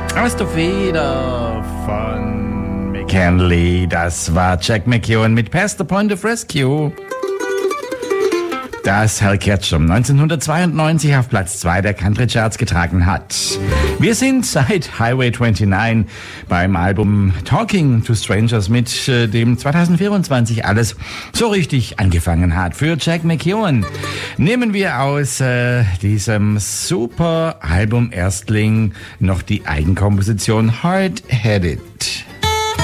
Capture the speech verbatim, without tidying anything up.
Aus der Feder von McKinley, das war Jack McKeown mit Past the Point of Rescue. Das Hal Ketchum neunzehnhundertzweiundneunzig auf Platz zwei der Country Charts getragen hat. Wir sind seit Highway neunundneunzig beim Album Talking to Strangers, mit äh, dem zweitausendvierundzwanzig alles so richtig angefangen hat. Für Jack McKeown nehmen wir aus äh, diesem super Album Erstling noch die Eigenkomposition Hard Headed.